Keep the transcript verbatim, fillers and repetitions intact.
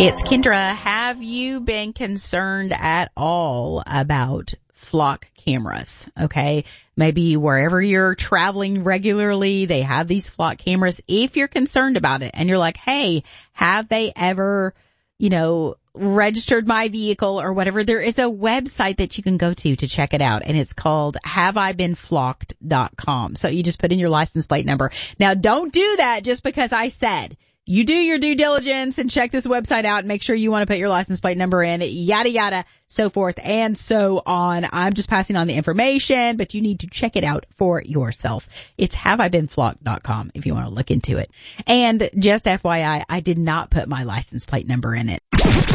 It's Kendra. Have you been concerned at all about flock cameras? Okay. Maybe wherever you're traveling regularly, they have these flock cameras. If you're concerned about it and you're like, hey, have they ever, you know, registered my vehicle or whatever, there is a website that you can go to to check it out, and it's called have I been flocked dot com. So you just put in your license plate number. Now, don't do that just because I said. You do your due diligence and check this website out and make sure you want to put your license plate number in, yada, yada, so forth and so on. I'm just passing on the information, but you need to check it out for yourself. It's have I been flocked dot com if you want to look into it. And just F Y I, I did not put my license plate number in it.